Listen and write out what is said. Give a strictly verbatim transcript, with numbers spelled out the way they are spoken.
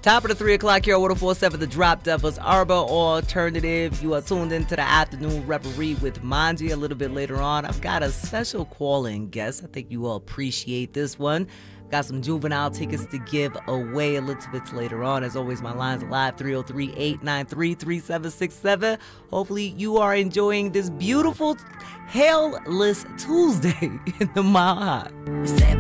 Top of the three o'clock here on one oh four point seven The Drop, Devil's Arbor Alternative. You are tuned into the Afternoon Reverie with Manji. A little bit later on, I've got a special call-in guest. I think you all appreciate this one. Got some Juvenile tickets to give away a little bit later on. As always, my line's live, three oh three, eight nine three, three seven six seven. Hopefully you are enjoying this beautiful hairless Tuesday in the Mile High.